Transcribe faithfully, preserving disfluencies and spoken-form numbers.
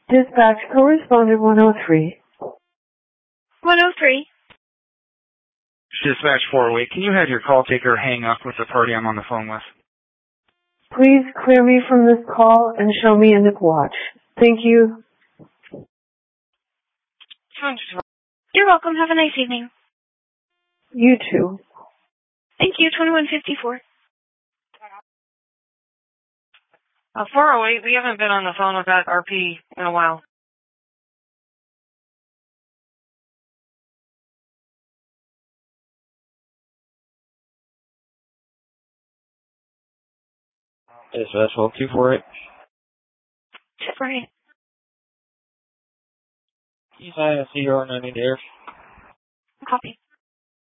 Dispatch correspondent one oh three. one oh three. Dispatch four oh eight, can you have your call taker hang up with the party I'm on the phone with? Please clear me from this call and show me in the watch. Thank you. You're welcome. Have a nice evening. You too. Thank you. twenty-one fifty-four. Uh, four oh eight, we haven't been on the phone with that R P in a while. Dispatch twelve two four eight. two four eight. Can you sign a C R ninety there? Copy.